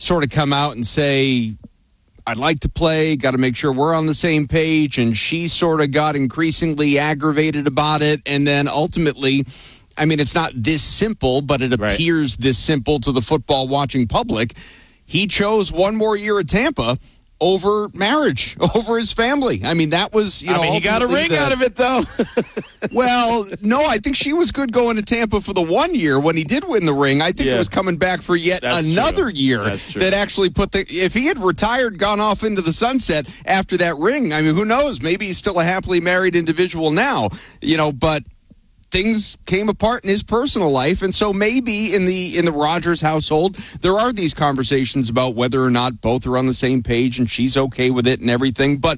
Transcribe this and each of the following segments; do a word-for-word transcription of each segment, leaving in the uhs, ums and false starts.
sort of come out and say, I'd like to play, got to make sure we're on the same page, and she sort of got increasingly aggravated about it, and then ultimately, I mean, it's not this simple, but it appears right. this simple to the football-watching public. He chose one more year at Tampa over marriage, over his family. I mean, that was, you know, I mean, he got a ring the, out of it, though. Well, no, I think she was good going to Tampa for the one year when he did win the ring. I think yeah. it was coming back for yet That's another true. year That's true. that actually put the, if he had retired, gone off into the sunset after that ring, I mean, who knows? Maybe he's still a happily married individual now, you know, but things came apart in his personal life, and so maybe in the in the Rodgers household there are these conversations about whether or not both are on the same page and she's okay with it and everything. But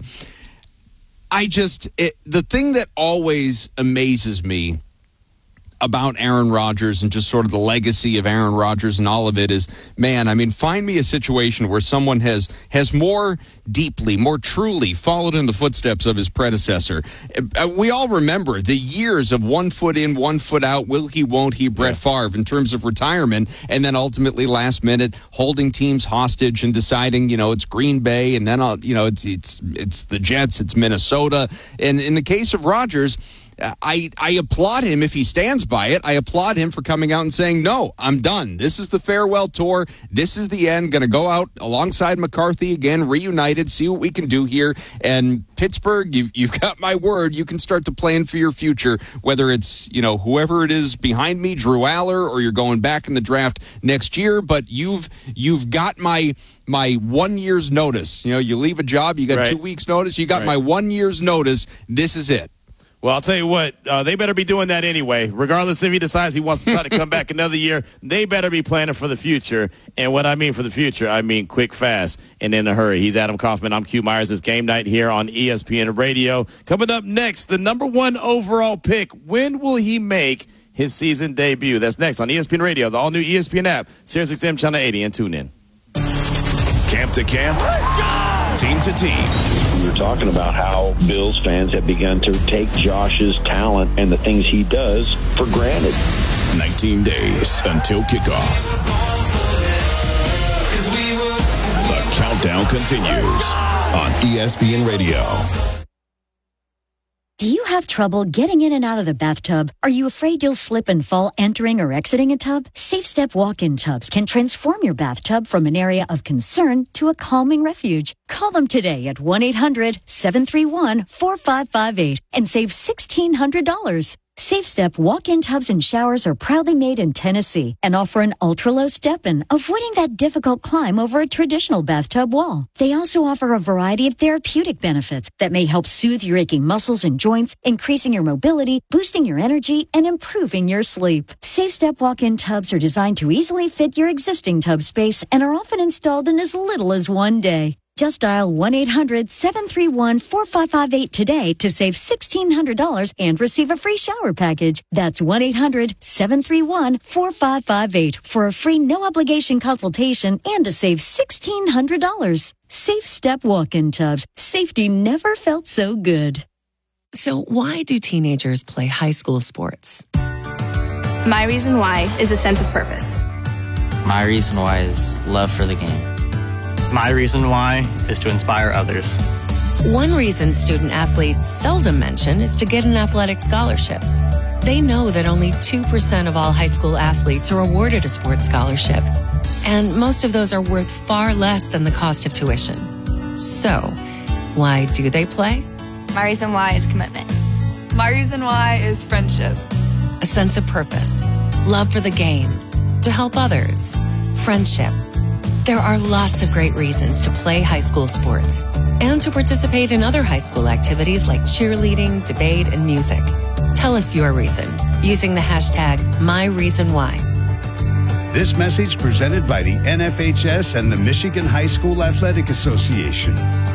I just it, the thing that always amazes me about Aaron Rodgers and just sort of the legacy of Aaron Rodgers and all of it is, man, I mean, find me a situation where someone has has more deeply, more truly followed in the footsteps of his predecessor. We all remember the years of one foot in, one foot out, will he, won't he, Brett yeah. Favre in terms of retirement, and then ultimately last minute holding teams hostage and deciding, you know, it's Green Bay, and then, you know, it's it's it's the Jets, it's Minnesota. And in the case of Rodgers, I, I applaud him if he stands by it. I applaud him for coming out and saying, no, I'm done. This is the farewell tour. This is the end. Going to go out alongside McCarthy again, reunited, see what we can do here. And Pittsburgh, you've, you've got my word. You can start to plan for your future, whether it's, you know, whoever it is behind me, Drew Aller, or you're going back in the draft next year. But you've you've got my my one year's notice. You know, you leave a job, you got right. two weeks notice. You got right. my one year's notice. This is it. Well, I'll tell you what, uh, they better be doing that anyway. Regardless if he decides he wants to try to come back another year, they better be planning for the future. And what I mean for the future, I mean quick, fast, and in a hurry. He's Adam Kaufman. I'm Q Myers. It's Game Night here on E S P N Radio. Coming up next, the number one overall pick. When will he make his season debut? That's next on E S P N Radio, the all-new E S P N app, Sirius X M Channel eighty, and tune in. Camp to camp, team to team. We were talking about how Bills fans have begun to take Josh's talent and the things he does for granted. nineteen days until kickoff. The countdown continues on E S P N Radio. Do you have trouble getting in and out of the bathtub? Are you afraid you'll slip and fall entering or exiting a tub? SafeStep walk-in tubs can transform your bathtub from an area of concern to a calming refuge. Call them today at one eight hundred seven three one four five five eight and save sixteen hundred dollars. SafeStep walk-in tubs and showers are proudly made in Tennessee and offer an ultra-low step-in, avoiding that difficult climb over a traditional bathtub wall. They also offer a variety of therapeutic benefits that may help soothe your aching muscles and joints, increasing your mobility, boosting your energy, and improving your sleep. SafeStep walk-in tubs are designed to easily fit your existing tub space and are often installed in as little as one day. Just dial one eight hundred seven three one four five five eight today to save sixteen hundred dollars and receive a free shower package. That's one eight hundred seven three one four five five eight for a free no-obligation consultation and to save sixteen hundred dollars. Safe Step walk-in tubs. Safety never felt so good. So why do teenagers play high school sports? My reason why is a sense of purpose. My reason why is love for the game. My reason why is to inspire others. One reason student athletes seldom mention is to get an athletic scholarship. They know that only two percent of all high school athletes are awarded a sports scholarship, and most of those are worth far less than the cost of tuition. So, why do they play? My reason why is commitment. My reason why is friendship. A sense of purpose, love for the game, to help others, friendship. There are lots of great reasons to play high school sports and to participate in other high school activities like cheerleading, debate, and music. Tell us your reason using the hashtag MyReasonWhy. This message presented by the N F H S and the Michigan High School Athletic Association.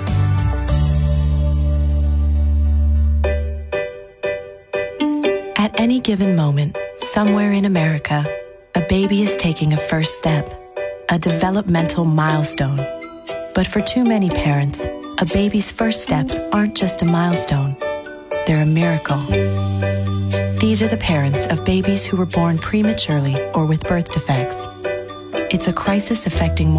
At any given moment, somewhere in America, a baby is taking a first step, a developmental milestone. But for too many parents, a baby's first steps aren't just a milestone. They're a miracle. These are the parents of babies who were born prematurely or with birth defects. It's a crisis affecting more